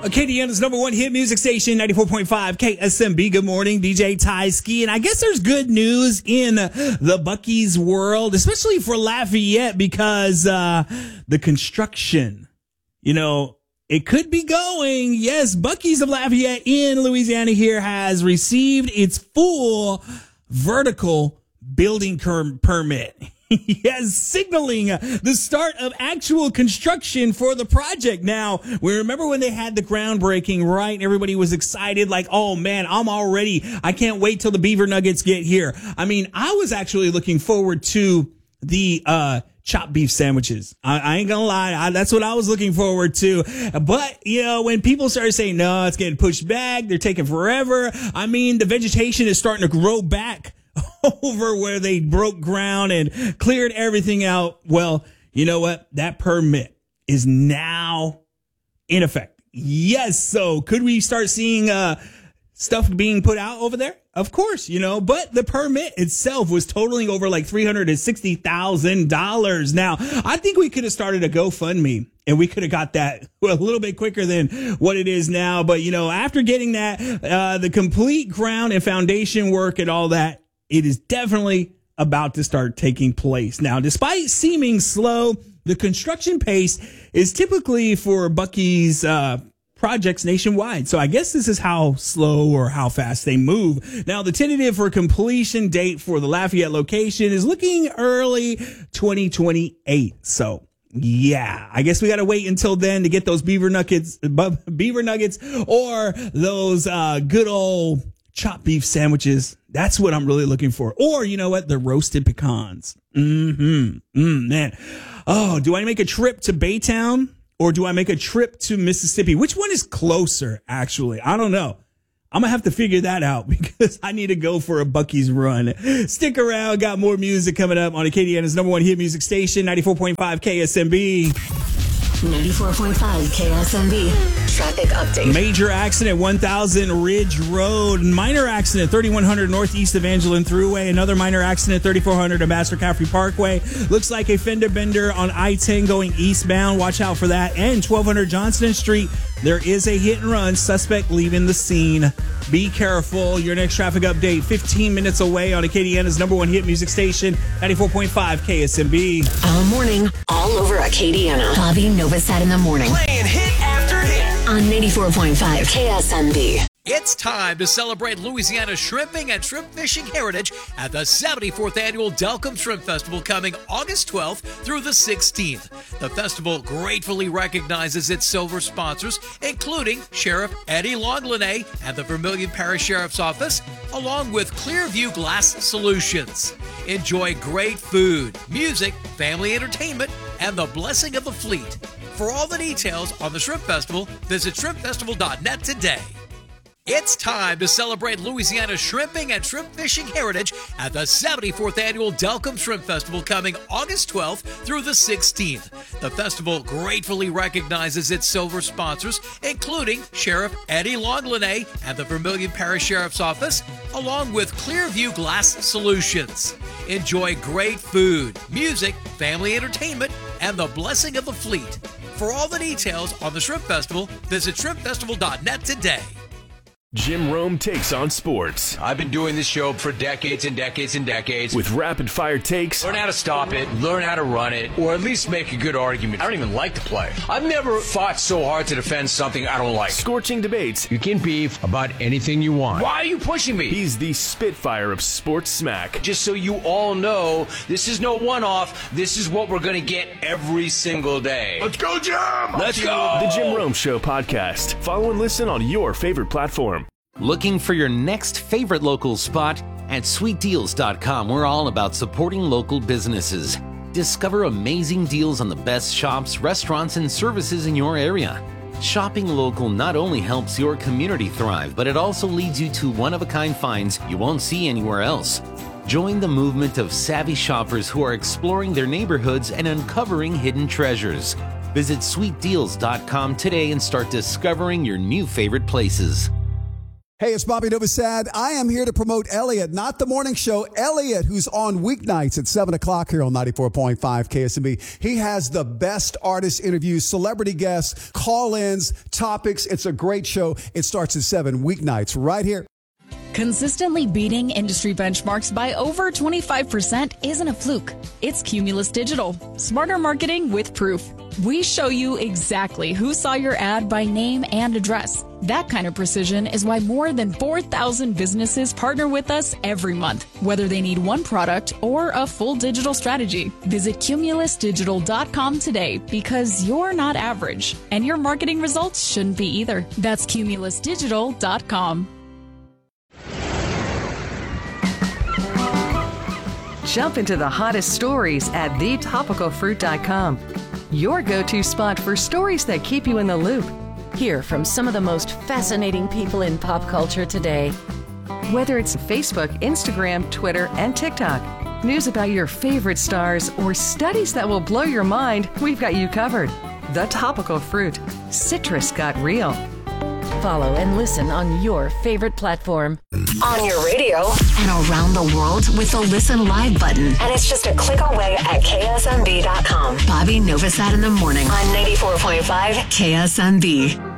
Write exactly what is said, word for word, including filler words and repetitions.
Acadiana's number one hit music station, ninety-four point five K S M B. Good morning, D J Ty Ski. And I guess there's good news in the Buc-ee's world, especially for Lafayette, because uh, the construction, you know, it could be going. Yes, Buc-ee's of Lafayette in Louisiana here has received its full vertical building per- permit. Yes, signaling the start of actual construction for the project. Now, we remember when they had the groundbreaking, right? Everybody was excited, like, oh man, I'm already, I can't wait till the Beaver Nuggets get here. I mean, I was actually looking forward to the, uh, chopped beef sandwiches. I, I ain't gonna lie. I, that's what I was looking forward to. But, you know, when people started saying, no, it's getting pushed back, they're taking forever. I mean, the vegetation is starting to grow back over where they broke ground and cleared everything out. Well, you know what? That permit is now in effect. Yes. So could we start seeing uh stuff being put out over there? Of course, you know, but the permit itself was totaling over like three hundred sixty thousand dollars. Now, I think we could have started a GoFundMe and we could have got that a little bit quicker than what it is now. But, you know, after getting that, uh, the complete ground and foundation work and all that, it is definitely about to start taking place. Now, despite seeming slow, the construction pace is typically for Buc-ee's uh, projects nationwide. So I guess this is how slow or how fast they move. Now, the tentative for completion date for the Lafayette location is looking early twenty twenty-eight. So yeah, I guess we got to wait until then to get those Beaver Nuggets, Beaver Nuggets or those uh, good old chopped beef sandwiches. That's what I'm really looking for. Or, you know what? The roasted pecans. Mm-hmm. Mm, man. Oh, do I make a trip to Baytown or do I make a trip to Mississippi? Which one is closer, actually? I don't know. I'm going to have to figure that out because I need to go for a Buc-ee's run. Stick around. Got more music coming up on Acadiana's number one hit music station, ninety-four point five K S M B. ninety-four point five K S M B. Traffic update. Major accident, one thousand Ridge Road. Minor accident, thirty-one hundred northeast of Angeline Thruway. Another minor accident, thirty-four hundred Ambassador Caffrey Parkway. Looks like a fender bender on I ten going eastbound. Watch out for that. And twelve hundred Johnston Street. There is a hit and run. Suspect leaving the scene. Be careful. Your next traffic update, fifteen minutes away on Acadiana's number one hit music station, ninety-four point five K S M B. All morning, all over Acadiana. Bobby Novosad in the morning. Playing hit after hit. On ninety-four point five K S M B. It's time to celebrate Louisiana's shrimping and shrimp fishing heritage at the seventy-fourth Annual Delcombe Shrimp Festival coming August twelfth through the sixteenth. The festival gratefully recognizes its silver sponsors, including Sheriff Eddie Longlinay and the Vermilion Parish Sheriff's Office, along with Clearview Glass Solutions. Enjoy great food, music, family entertainment, and the blessing of the fleet. For all the details on the Shrimp Festival, visit shrimp festival dot net today. It's time to celebrate Louisiana's shrimping and shrimp fishing heritage at the seventy-fourth Annual Delcombe Shrimp Festival coming August twelfth through the sixteenth. The festival gratefully recognizes its silver sponsors, including Sheriff Eddie Longlinay and the Vermilion Parish Sheriff's Office, along with Clearview Glass Solutions. Enjoy great food, music, family entertainment, and the blessing of the fleet. For all the details on the Shrimp Festival, visit shrimp festival dot net today. Jim Rome takes on sports. I've been doing this show for decades and decades and decades. With rapid-fire takes. Learn how to stop it, learn how to run it, or at least make a good argument. I don't even like to play. I've never fought so hard to defend something I don't like. Scorching debates. You can beef about anything you want. Why are you pushing me? He's the Spitfire of sports smack. Just so you all know, this is no one-off. This is what we're going to get every single day. Let's go, Jim! Let's go! The Jim Rome Show podcast. Follow and listen on your favorite platform. Looking for your next favorite local spot? At sweet deals dot com, we're all about supporting local businesses. Discover amazing deals on the best shops, restaurants, and services in your area. Shopping local not only helps your community thrive, but it also leads you to one-of-a-kind finds you won't see anywhere else. Join the movement of savvy shoppers who are exploring their neighborhoods and uncovering hidden treasures. Visit sweet deals dot com today and start discovering your new favorite places. Hey, it's Bobby Novosad. I am here to promote Elliot, not the morning show. Elliot, who's on weeknights at seven o'clock here on ninety-four point five K S M B. He has the best artist interviews, celebrity guests, call-ins, topics. It's a great show. It starts at seven weeknights right here. Consistently beating industry benchmarks by over twenty-five percent isn't a fluke. It's Cumulus Digital. Smarter marketing with proof. We show you exactly who saw your ad by name and address. That kind of precision is why more than four thousand businesses partner with us every month, whether they need one product or a full digital strategy. Visit cumulus digital dot com today because you're not average, and your marketing results shouldn't be either. That's cumulus digital dot com. Jump into the hottest stories at the topical fruit dot com. Your go-to spot for stories that keep you in the loop. Hear from some of the most fascinating people in pop culture today. Whether it's Facebook, Instagram, Twitter, and TikTok, news about your favorite stars, or studies that will blow your mind, we've got you covered. The Topical Fruit. Citrus got real. Follow and listen on your favorite platform. On your radio and around the world with the Listen Live button. And it's just a click away at K S M B dot com. Bobby Novosad in the morning on ninety-four point five K S M B.